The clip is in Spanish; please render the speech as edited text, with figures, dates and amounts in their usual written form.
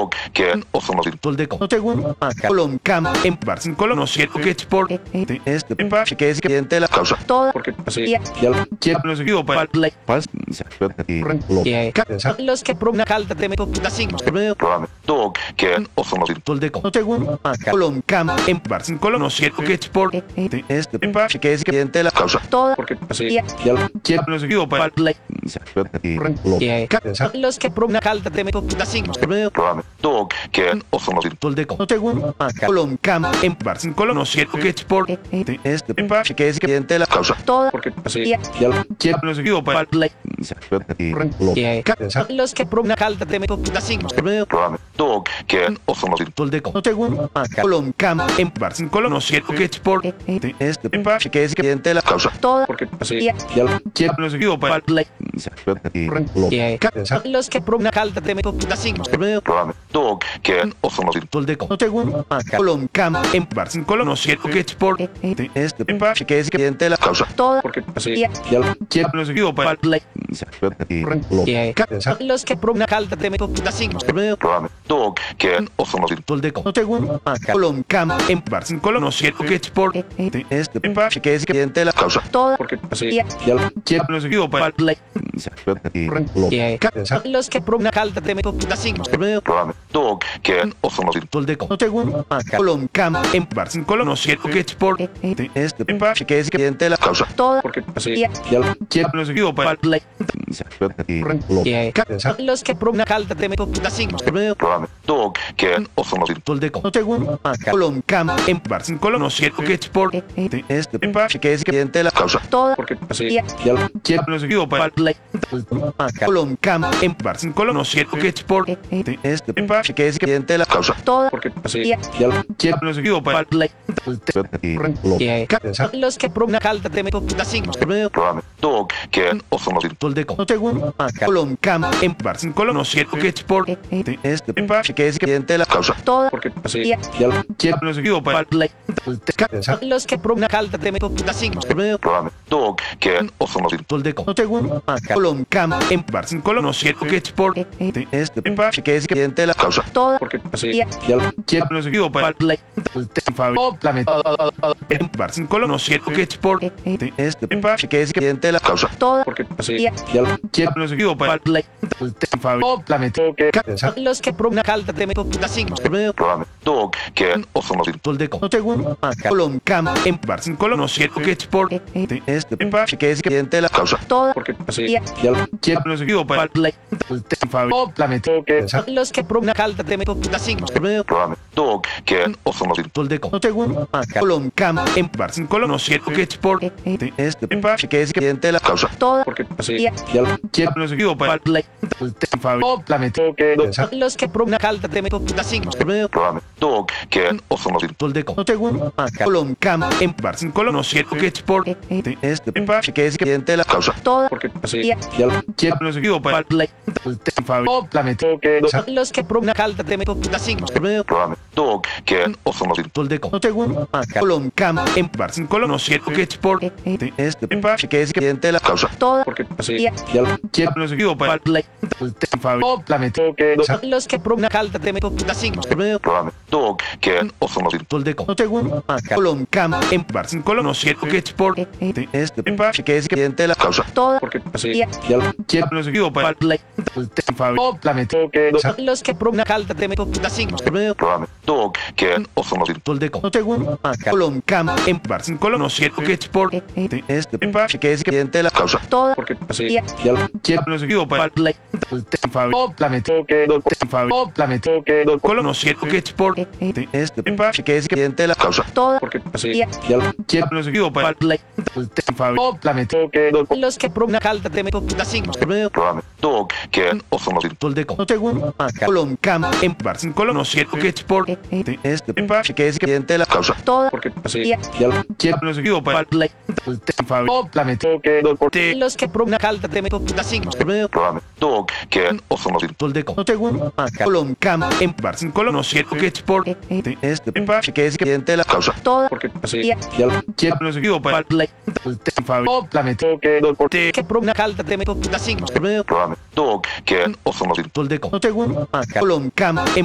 dog que osamazin Toldeco, segundo, Colom, Cam, en Barsin Colon no siete que por en paz, que es cliente la causa todo, porque ya quiero no seguido para paz, los que pro una calda de meto, programa dog que osamazin Toldeco, segundo, Colom, Cam, en Barsin Colon no siete que por en paz, que es cliente la causa todo, porque ya quiero no seguido para los que pro una calda de meto, programa dog que osamazin Toldeco, segundo, Colom, Cam, en Barsin Colon no siete que por en paz, que es cliente la causa todo, porque ya quiero no seguido para los que pro una calda de meto, programa dog que osamazin Toldeco, segundo, Colom, Cam, en Barsin Colon no siete que por en paz, que es cliente la causa todo, porque ya quiero no seguido para los que pro una calda de meto, programa dog que osamazin Toldeco, segundo, Colom, Cam, en Barsin Colon no siete que por en paz, que es cliente la causa todo, porque ya quiero no seguido para los que pro una calda de meto, programa dog que osamazin Toldeco, segundo, Colom, Cam, en Barsin Colon no siete que por en paz, que es cliente la causa todo, porque ya quiero no seguido para los que pro una calda de meto, programa dog que osamazin Toldeco, segundo, Colom, Cam, en Barsin Colon no siete que por en paz, que es cliente la causa todo, porque ya quiero no seguido para los que pro una calda de meto, programa dog que osamazin Toldeco, segundo, Colom, Cam, en Barsin Colon no siete que por en paz, que es cliente la causa todo, porque ya quiero no seguido para Colom, Cam, en Barsin Colon no siete que por paz, que es cliente la causa todo, porque ya quiero no seguido para los que pro una calda de meto, programa dog que osamazin Toldeco, segundo, Colom, Cam, en Barsin Colon no siete que por paz, que es cliente la causa todo, porque ya quiero no seguido para los que pro una calda de meto, programa dog que osamazin Toldeco, segundo, Colom, Cam, en Barsin Colon no siete que por paz, que es cliente la causa todo, porque ya quiero no seguido para Barsin Colon no siete que por paz, que es cliente la causa todo, porque ya quiero no seguido para los que pro una calda de meto, programa dog que osamazin Toldeco, segundo, Colom, Cam, en Barsin Colon no siete que por paz, que es cliente la causa todo, porque ya quiero no seguido para los que pro una calda de meto, programa dog que osamazin Toldeco, segundo, Colom, Cam, en Barsin Colon no siete que por paz, que es cliente la causa todo, porque ya quiero no seguido para los que pro una calda de meto, programa dog que osamazin Toldeco, segundo, Colom, Cam, en Barsin Colon no siete que por paz, que es cliente la causa todo, porque ya quiero no seguido para los que pro una calda de meto, programa dog que osamazin Toldeco, segundo, Colom, Cam, en Barsin Colon no siete que por paz, que es cliente la causa todo, porque ya quiero no seguido para los que pro una calda de meto, programa dog que osamazin Toldeco, segundo, Colom, Cam, en Barsin Colon no siete que por paz, que es cliente la causa todo, porque ya quiero no seguido para los que pro una calda de meto, programa dog que osamazin Toldeco, segundo, Colom, Cam, en Barsin Colon no siete que por paz, que es cliente la causa todo, porque ya quiero no seguido para Colon no siete que por paz, que es cliente la causa todo, porque ya quiero no seguido para los que pro una calda de meto, programa dog que osamazin Toldeco, segundo, Colom, Cam, en Barsin Colon no siete que por paz, que es cliente la causa todo, porque ya quiero no seguido para los que pro una calda de meto, programa dog que osamazin Toldeco, segundo, Colom, Cam, en Barsin Colon no siete que por paz, que es cliente la causa todo, porque ya quiero no seguido para que pro una calda de meto, programa dog que osamazin Toldeco, segundo, Colom, Cam, en